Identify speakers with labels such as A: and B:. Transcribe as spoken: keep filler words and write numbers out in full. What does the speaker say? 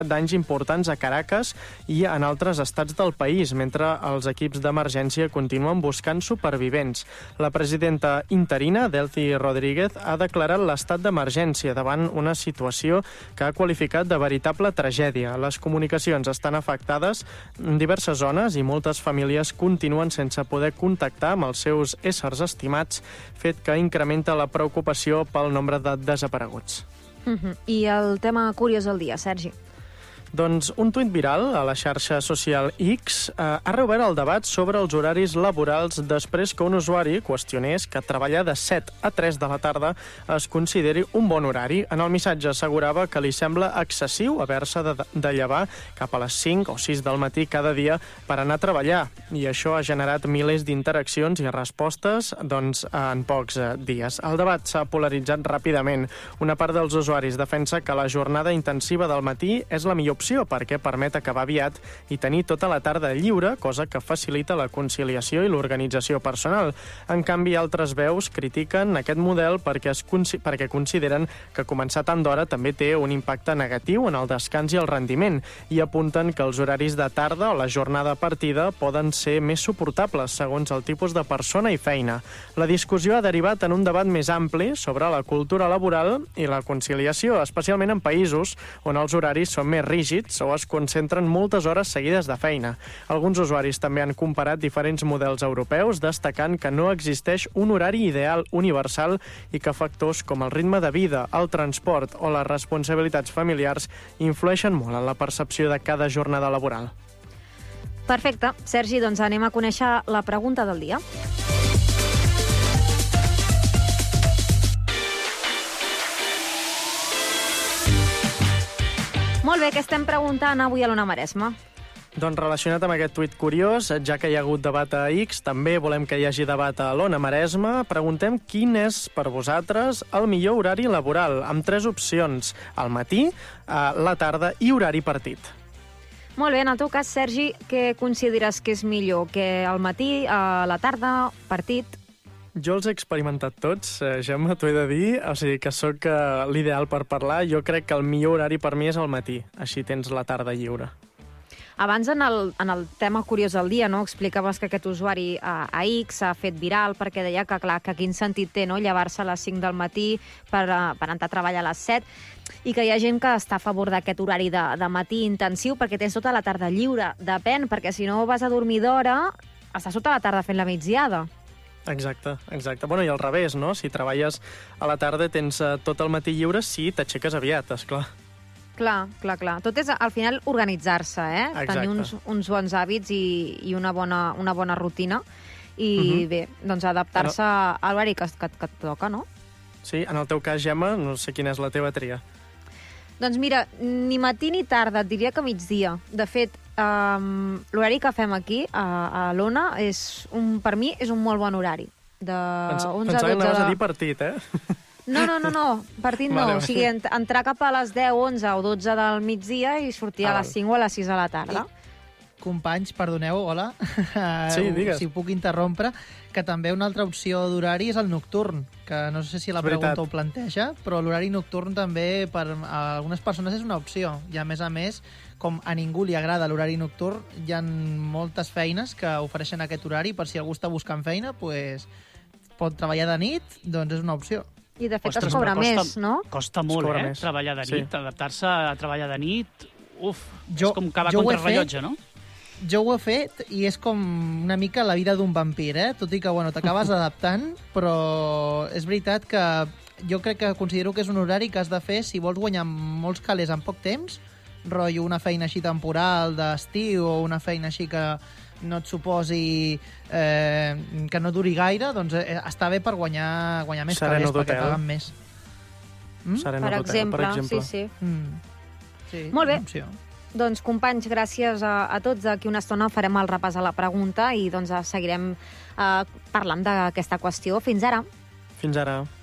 A: danys importants a Caracas i en altres estats del país, mentre els equips d'emergència continuen buscant supervivents. La presidenta interina, Delcy Rodríguez, ha declarat l'estat d'emergència davant una situació que ha qualificat de veritable tragèdia. Les comunicacions estan afectades en diverses zones i moltes famílies continuen sense poder contactar amb els seus éssers estimats, fet que incrementa la preocupació pel nombre de desapareguts.
B: Uh-huh. I el tema curiós del dia, Sergi?
A: Doncs un tuit viral a la xarxa social X eh, ha reobert el debat sobre els horaris laborals després que un usuari qüestionés que treballar de set a tres de la tarda es consideri un bon horari. En el missatge assegurava que li sembla excessiu haver-se de, de llevar cap a les cinc o sis del matí cada dia per anar a treballar. I això ha generat milers d'interaccions i respostes doncs, en pocs eh, dies. El debat s'ha polaritzat ràpidament. Una part dels usuaris defensa que la jornada intensiva del matí és la millor opció perquè permet acabar aviat i tenir tota la tarda lliure, cosa que facilita la conciliació i l'organització personal. En canvi, altres veus critiquen aquest model perquè, es, perquè consideren que començar tant d'hora també té un impacte negatiu en el descans i el rendiment i apunten que els horaris de tarda o la jornada partida poden ser més suportables segons el tipus de persona i feina. La discussió ha derivat en un debat més ampli sobre la cultura laboral i la conciliació, especialment en països on els horaris són més rígids o es concentren moltes hores seguides de feina. Alguns usuaris també han comparat diferents models europeus, destacant que no existeix un horari ideal universal i que factors com el ritme de vida, el transport o les responsabilitats familiars influeixen molt en la percepció de cada jornada laboral.
B: Perfecte. Sergi, doncs anem a conèixer la pregunta del dia. Molt bé, què estem preguntant avui a l'Ona Maresma?
A: Doncs relacionat amb aquest tuit curiós, ja que hi ha hagut debat a X, també volem que hi hagi debat a l'Ona Maresma. Preguntem quin és per vosaltres el millor horari laboral, amb tres opcions: al matí, a la tarda i horari partit.
B: Molt bé, en el teu cas, Sergi, què consideres que és millor? Que al matí, a la tarda, partit?
A: Jo els he experimentat tots, eh, Gemma, t'ho he de dir, o sigui que sóc eh, l'ideal per parlar. Jo crec que el millor horari per mi és al matí, així tens la tarda lliure.
B: Abans, en el, en el tema curiós del dia, no, explicaves que aquest usuari a, a X s'ha fet viral perquè deia que, clar, que quin sentit té, no?, llevar-se a les cinc del matí per, uh, per entrar a treballar a les set, i que hi ha gent que està a favor d'aquest horari de, de matí intensiu perquè tens tota la tarda lliure. Depèn, perquè si no vas a dormir d'hora, estàs tota la tarda fent la migdiada.
A: Exacte, exacte. Bueno, i al revés, no? Si treballes a la tarda tens uh, tot el matí lliure si t'aixeques aviat, esclar.
B: Clar, clar, clar. Tot és, al final, organitzar-se, eh?
A: Exacte.
B: Tenir uns, uns bons hàbits i, i una, bona, una bona rutina. I, uh-huh. bé, doncs adaptar-se no. a l'horari que, que, que et toca, no?
A: Sí, en el teu cas, Gemma, no sé quina és la teva tria.
B: Doncs mira, ni matí ni tarda, et diria que migdia. De fet, um, l'horari que fem aquí, a, a l'Ona, és un, per mi és un molt bon horari. De
A: Pens
B: onze
A: Pensava
B: a dotze
A: que anaves
B: de...
A: a dir partit, eh?
B: No, no, no, no, partit no.
A: Vale,
B: O sigui, ent entrar cap a les deu, onze o dotze del migdia i sortir ah, a les cinc o a les sis de la tarda.
C: I, companys, perdoneu, hola.
A: Sí, digues.
C: Si puc interrompre, que també una altra opció d'horari és el nocturn, que no sé si la pregunta ho planteja, però l'horari nocturn també per a algunes persones és una opció. I a més a més, com a ningú li agrada l'horari nocturn, hi ha moltes feines que ofereixen aquest horari per si algú està buscant feina, pues, pot treballar de nit, doncs és una opció.
B: I de fet
D: Ostres,
B: es cobra
D: costa,
B: més, no?
D: Costa molt, eh?
A: Més.
D: Treballar de nit, sí. Adaptar-se a treballar de nit. Uf,
C: jo,
D: és com que va contra el rellotge, no?
C: Jo ho he fet i és com una mica la vida d'un vampir, eh? Tot i que, bueno, t'acabes adaptant, però és veritat que jo crec que considero que és un horari que has de fer si vols guanyar molts calés en poc temps, rotllo una feina així temporal d'estiu o una feina així que no et suposi eh, que no duri gaire, doncs eh, està bé per guanyar, guanyar més
A: Sereno
C: calés, perquè paguen més.
A: Mm? Sereno
B: Per
A: d'hotel,
B: exemple,
A: per exemple.
B: sí, sí.
C: Mm. Sí,
B: Molt bé.
C: opció.
B: Doncs, companys, gràcies a, a tots. D'aquí una estona farem el repàs a la pregunta i doncs seguirem eh, parlant d'aquesta qüestió. Fins ara.
A: Fins ara.